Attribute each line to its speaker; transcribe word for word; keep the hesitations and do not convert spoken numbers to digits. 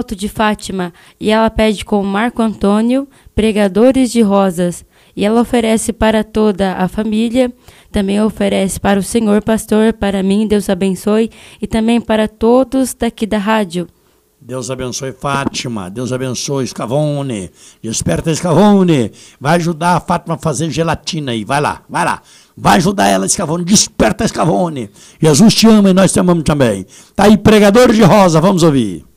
Speaker 1: Alto de Fátima, e ela pede com Marco Antônio, pregadores de rosas, e ela oferece para toda a família, também oferece para o senhor pastor, para mim, Deus abençoe, e também para todos daqui da rádio.
Speaker 2: Deus abençoe Fátima, Deus abençoe Scavone, desperta Scavone, vai ajudar a Fátima a fazer gelatina aí, vai lá, vai lá, vai ajudar ela, Scavone, desperta Scavone, Jesus te ama e nós te amamos também. Tá aí, pregador de rosa, vamos ouvir.